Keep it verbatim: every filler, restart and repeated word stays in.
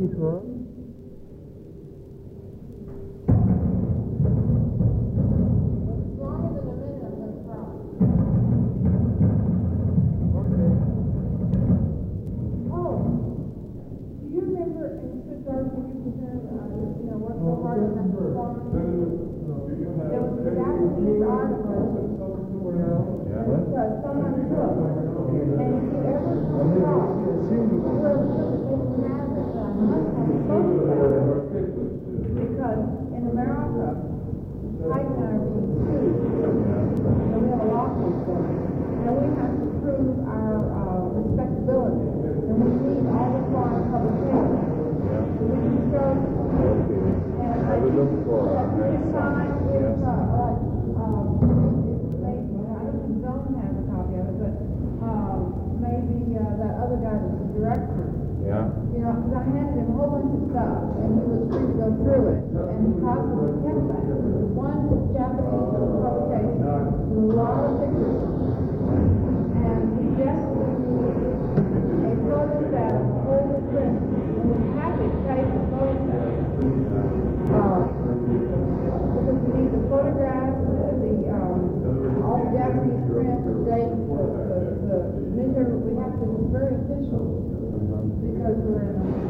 it was. Longer than a minute, I'm going to cry. Okay. Oh, do you remember in Stuttgart when you presented, uh, you know, worked so hard on that performance? There was a Japanese article that someone took, and whoever comes across, whoever took it, they can have it, uh, must have a photograph. Because in America, Mike and I are being sued, and we have a lawsuit going, and we have to prove our uh, respectability, and we need all the foreign publications. So we can show, and I think that we can find if, uh, like, um, if maybe, I don't don't have a copy of it, but um, maybe uh, that other guy was the director. Yeah. You know, because I handed him a whole bunch of stuff, and he was free to go through it. And because of the kept that, there was one Japanese publication with a lot of pictures on it. And he suggested to me a photostat of the whole print, and was happy to take the photostat. Uh, because we need the photographs, the, the um, all the Japanese print, the dates, the, the, the newspaper. We have to be very official because we're in a